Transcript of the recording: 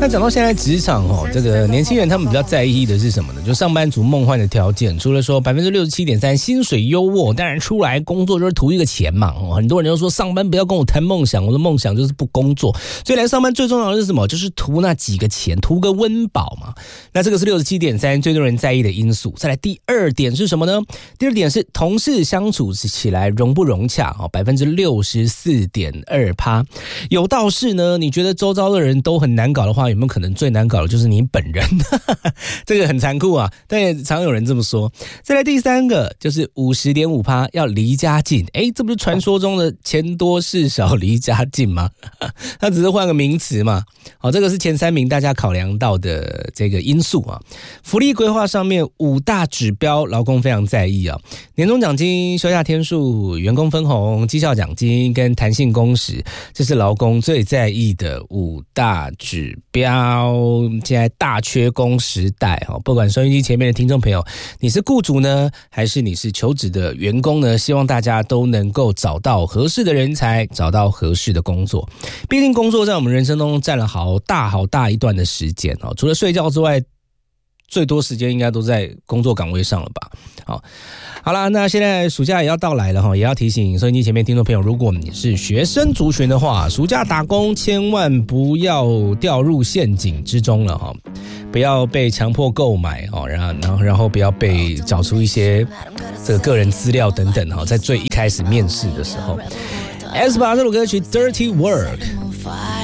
那讲到现在职场这个年轻人他们比较在意的是什么呢？就上班族梦幻的条件，除了说 67.3% 薪水优渥，当然出来工作就是图一个钱嘛。很多人都说上班不要跟我谈梦想，我的梦想就是不工作。所以来上班最重要的是什么？就是图那几个钱，图个温饱嘛。那这个是 67.3% 最多人在意的因素。再来第二点是什么呢？第二点是同事相处起来融不融洽，64.2%。有道是呢，你觉得周遭的人都很难搞的话，有没有可能最难搞的就是你本人？这个很残酷啊，但也常有人这么说。再来第三个就是 50.5% 要离家近。这不是传说中的钱多事少离家近吗？它只是换个名词嘛。这个是前3名大家考量到的这个因素啊。福利规划上面5大指标劳工非常在意啊，年终奖金、休假天数、员工分红、绩效奖金跟弹性工时，这是劳工最在意的5大指标。现在大缺工时代，不管收音机前面的听众朋友，你是雇主呢，还是你是求职的员工呢，希望大家都能够找到合适的人才，找到合适的工作。毕竟工作在我们人生中占了好大一段的时间，除了睡觉之外，最多时间应该都在工作岗位上了吧。好啦，那现在暑假也要到来了，也要提醒收音机前面听众朋友，如果你是学生族群的话，暑假打工千万不要掉入陷阱之中了，不要被强迫购买，然后不要被找出一些这个个人资料等等，在最一开始面试的时候。aespa 这首歌曲 Dirty Work